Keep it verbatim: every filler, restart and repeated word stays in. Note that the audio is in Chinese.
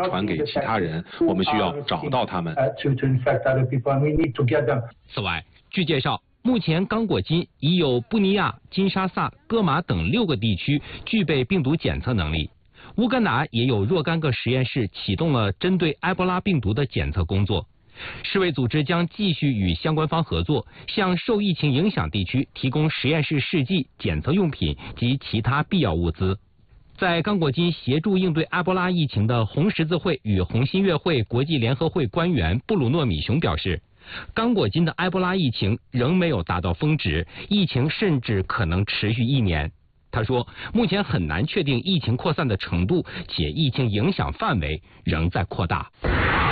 传给其他人，我们需要找到他们。 此外，据介绍，目前刚果金已有布尼亚、金沙萨、戈马等六个地区具备病毒检测能力。乌干达也有若干个实验室启动了针对埃博拉病毒的检测工作。世卫组织将继续与相关方合作，向受疫情影响地区提供实验室试剂、检测用品及其他必要物资。在刚果金协助应对埃博拉疫情的红十字会与红新月会国际联合会官员布鲁诺·米雄表示，刚果金的埃博拉疫情仍没有达到峰值，疫情甚至可能持续一年。他说，目前很难确定疫情扩散的程度，且疫情影响范围仍在扩大。